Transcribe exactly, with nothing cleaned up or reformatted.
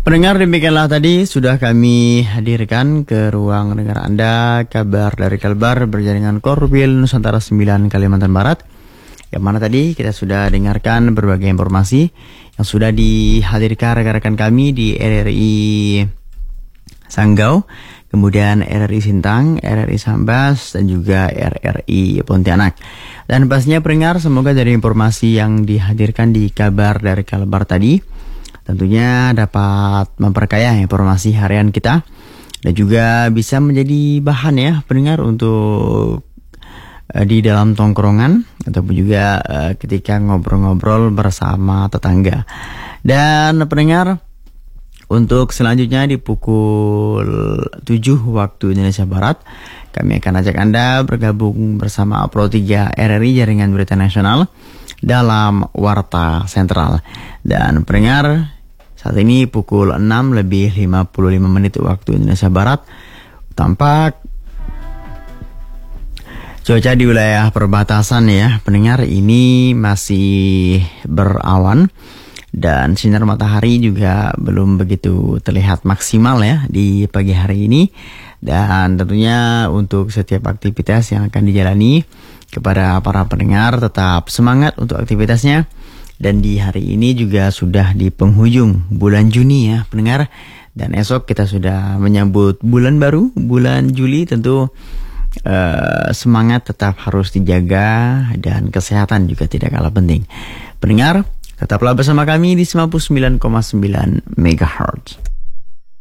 Pendengar, demikianlah tadi sudah kami hadirkan ke ruang dengar Anda kabar dari Kalbar berjaringan Korwil Nusantara sembilan Kalimantan Barat, yang mana tadi kita sudah dengarkan berbagai informasi yang sudah dihadirkan rekan-rekan kami di R R I Sanggau, kemudian R R I Sintang, R R I Sambas, dan juga R R I Pontianak. Dan pastinya pendengar, semoga dari informasi yang dihadirkan di kabar dari Kalbar tadi tentunya dapat memperkaya informasi harian kita dan juga bisa menjadi bahan ya pendengar untuk uh, di dalam tongkrongan ataupun juga uh, ketika ngobrol-ngobrol bersama tetangga. Dan pendengar, untuk selanjutnya di pukul tujuh waktu Indonesia Barat, kami akan ajak Anda bergabung bersama Pro tiga R R I Jaringan Berita Nasional dalam Warta Sentral. Dan pendengar, saat ini pukul enam lebih lima puluh lima menit waktu Indonesia Barat, tampak cuaca di wilayah perbatasan ya pendengar ini masih berawan dan sinar matahari juga belum begitu terlihat maksimal ya di pagi hari ini. Dan tentunya untuk setiap aktivitas yang akan dijalani, kepada para pendengar tetap semangat untuk aktivitasnya. Dan di hari ini juga sudah di penghujung bulan Juni ya pendengar. Dan esok kita sudah menyambut bulan baru, bulan Juli. Tentu uh, semangat tetap harus dijaga dan kesehatan juga tidak kalah penting. Pendengar, tetaplah bersama kami di sembilan puluh sembilan koma sembilan megahertz.